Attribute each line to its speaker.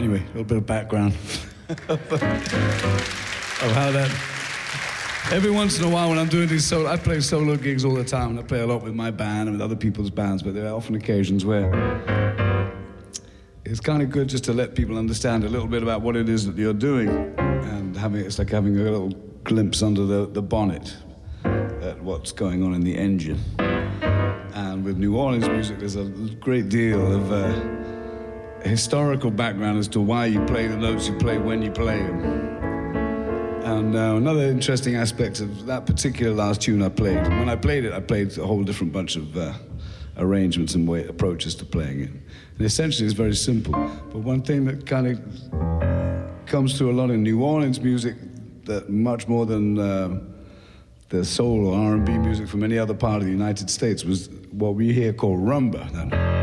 Speaker 1: Anyway, a little bit of background of how that... Every once in a while when I'm doing these solo... I play solo gigs all the time, and I play a lot with my band and with other people's bands, but there are often occasions where it's kind of good just to let people understand a little bit about what it is that you're doing, and it's like having a little glimpse under the bonnet at what's going on in the engine. And with New Orleans music, there's a great deal of historical background as to why you play the notes you play when you play them. And another interesting aspect of that particular last tune I played, when I played it, I played a whole different bunch of arrangements and approaches to playing it. And essentially it's very simple. But one thing that kind of comes through a lot in New Orleans music, that much more than the soul or R&B music from any other part of the United States, was what we here call rumba.